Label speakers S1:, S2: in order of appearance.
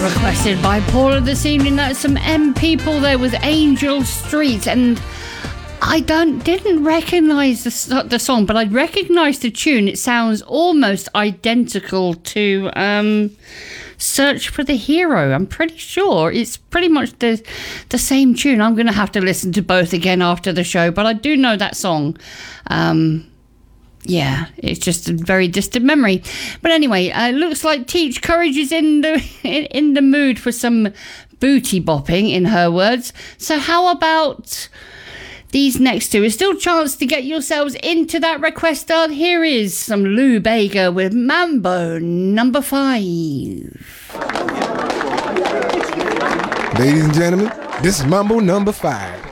S1: requested by Paula this evening. That's some M People there with Angel Street, and I didn't recognise the song, but I recognised the tune. It sounds almost identical to Search for the Hero. I'm pretty sure it's pretty much the same tune. I'm going to have to listen to both again after the show, but I do know that song. Yeah, it's just a very distant memory. But anyway, looks like Teach Courage is in the mood for some booty bopping, in her words. So how about these next two? There's still a chance to get yourselves into that request start. Here is some Lou Bega with Mambo number 5.
S2: Ladies and gentlemen, this is Mambo number 5.